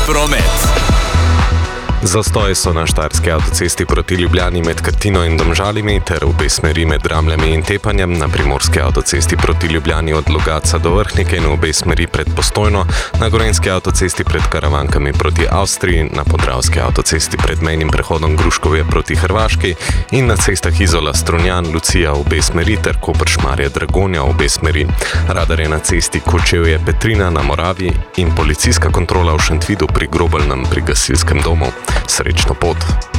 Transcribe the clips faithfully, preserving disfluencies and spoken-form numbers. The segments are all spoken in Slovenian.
promet. Zastoji so na štajerski avtocesti proti Ljubljani med Krtino in Domžalami ter obe smeri med Dramljami in Tepanjem, na primorski avtocesti proti Ljubljani od Logatca do Vrhnike in obe smeri pred Postojno, na gorenjski avtocesti pred Karavankami proti Avstriji, na podravski avtocesti pred mejnim prehodom Gruškovje proti Hrvaški in na cestah Izola Strunjan, Lucija obe smeri ter Koper-Šmarje Dragonja obe smeri. Radar je na cesti Kočevje Petrina na Moravi in policijska kontrola v Šentvidu pri Grobelnem pri gasilskem domu. Srečno pot!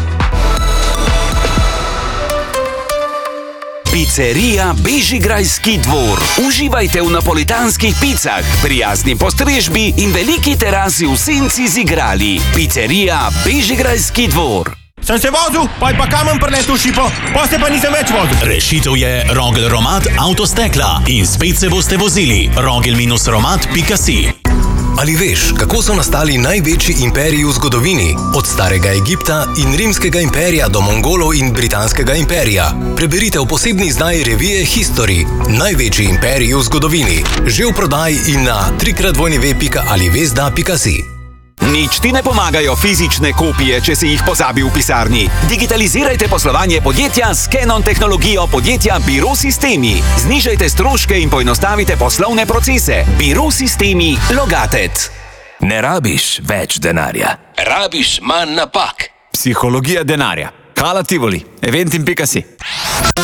Pizzerija Bežigrajski dvor. Uživajte v napolitanskih picah, prijazni postrežbi in veliki terasi v senci z igrali. Pizzerija Bežigrajski dvor. Sem se vozil, pa je pa kamen preletel šipo, pa se pa nisem več vozil. Rešitev je Rogel Romat Avtostekla in spet se boste vozili. rogel romat pika si. Ali veš, kako so nastali največji imperiji v zgodovini? Od starega Egipta in rimskega imperija do Mongolov in britanskega imperija. Preberite v posebni izdaji revije History. Največji imperiji v zgodovini. Že v prodaji in na www pika alivezda pika si. Nič ti ne pomagajo fizične kopije, če si jih pozabil v pisarni. Digitalizirajte poslovanje podjetja s Canon tehnologijo podjetja Biro Sistemi. Znižajte stroške in poenostavite poslovne procese. Biro Sistemi Logatec. Ne rabiš več denarja. Rabiš manj napak. Psihologija denarja. Hala Tivoli. eventim pika si.